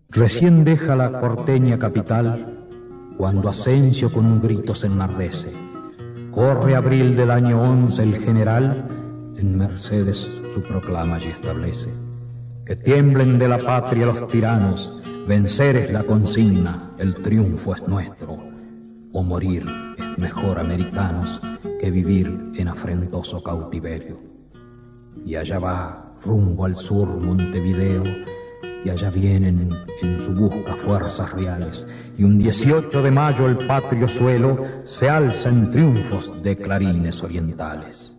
Recién deja la porteña capital cuando Asensio con un grito se enardece. Corre abril del año 11 el general, en Mercedes su proclama y establece. Que tiemblen de la patria los tiranos, vencer es la consigna, el triunfo es nuestro. O morir es mejor, americanos, que vivir en afrentoso cautiverio. Y allá va, rumbo al sur, Montevideo, y allá vienen en su busca fuerzas reales, y un 18 de mayo el patrio suelo se alza en triunfos de clarines orientales.